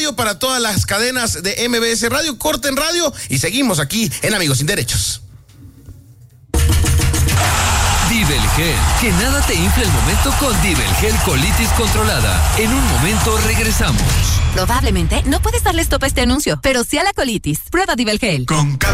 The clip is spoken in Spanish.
Radio, para todas las cadenas de MBS Radio, corten radio y seguimos aquí en Amigos Sin Derechos. Divelgel, que nada te infle el momento con Divelgel colitis controlada. En un momento regresamos. Probablemente no puedes darle stop a este anuncio, pero sí a la colitis. Prueba Divelgel.